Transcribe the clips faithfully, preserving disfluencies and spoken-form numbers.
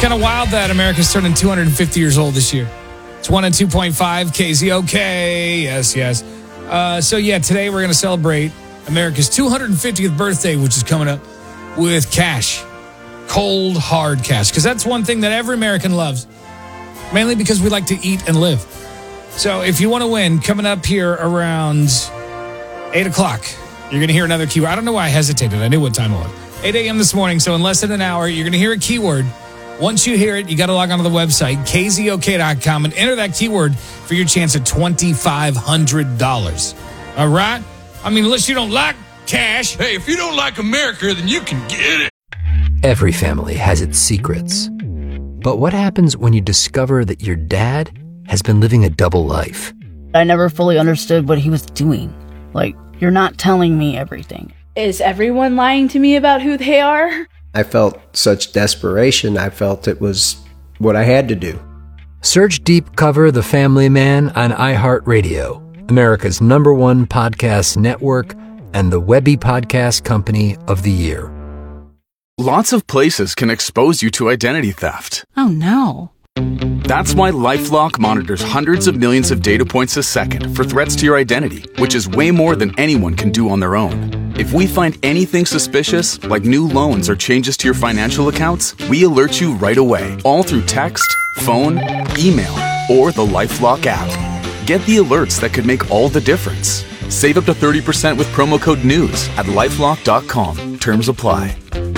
kind of wild that America's turning two hundred fifty years old this year. It's one and two point five K Z O K. Yes, yes. Uh, so, yeah, today we're going to celebrate America's two hundred fiftieth birthday, which is coming up, with cash. Cold, hard cash. Because that's one thing that every American loves. Mainly because we like to eat and live. So if you want to win, coming up here around eight o'clock, you're going to hear another keyword. I don't know why I hesitated. I knew what time it was. eight a.m. this morning, so in less than an hour, you're going to hear a keyword. Once you hear it, you got to log onto the website, K Z O K dot com, and enter that keyword for your chance at twenty-five hundred dollars. All right? I mean, unless you don't like cash. Hey, if you don't like America, then you can get it. Every family has its secrets. But what happens when you discover that your dad has been living a double life? I never fully understood what he was doing. Like, you're not telling me everything. Is everyone lying to me about who they are? I felt such desperation. I felt it was what I had to do. Search Deep Cover The Family Man on iHeartRadio, America's number one podcast network and the Webby Podcast Company of the Year. Lots of places can expose you to identity theft. Oh, no. That's why LifeLock monitors hundreds of millions of data points a second for threats to your identity, which is way more than anyone can do on their own. If we find anything suspicious, like new loans or changes to your financial accounts, we alert you right away, all through text, phone, email, or the LifeLock app. Get the alerts that could make all the difference. Save up to thirty percent with promo code NEWS at lifelock dot com. Terms apply.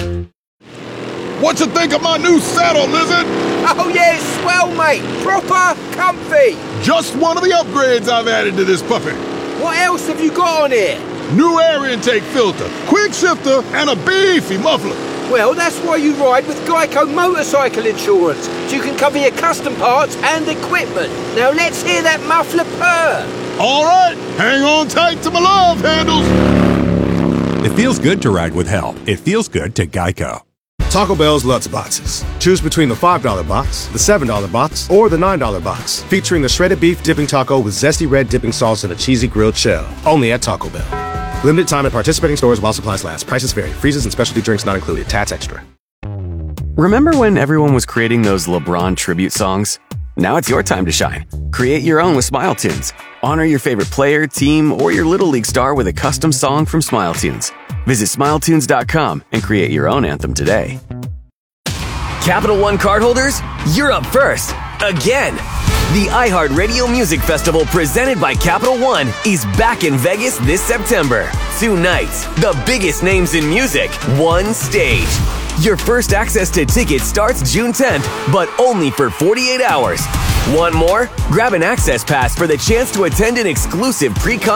What you think of my new saddle, Lizard? Oh yeah, it's swell, mate. Proper comfy. Just one of the upgrades I've added to this puppy. What else have you got on here? New air intake filter, quick shifter, and a beefy muffler. Well, that's why you ride with Geico Motorcycle Insurance, so you can cover your custom parts and equipment. Now let's hear that muffler purr. All right, hang on tight to my love handles. It feels good to ride with help. It feels good to Geico. Taco Bell's Lutz Boxes. Choose between the five dollar box, the seven dollar box, or the nine dollar box, featuring the shredded beef dipping taco with zesty red dipping sauce and a cheesy grilled shell. Only at Taco Bell. Limited time at participating stores while supplies last. Prices vary. Freezes and specialty drinks not included. Tats extra. Remember when everyone was creating those LeBron tribute songs? Now it's your time to shine. Create your own with Smile Tunes. Honor your favorite player, team, or your Little League star with a custom song from Smile Tunes. Visit smile tunes dot com and create your own anthem today. Capital One cardholders, you're up first. Again. The iHeartRadio Music Festival presented by Capital One is back in Vegas this September. Two nights, the biggest names in music, one stage. Your first access to tickets starts June tenth, but only for forty-eight hours. Want more? Grab an access pass for the chance to attend an exclusive pre-con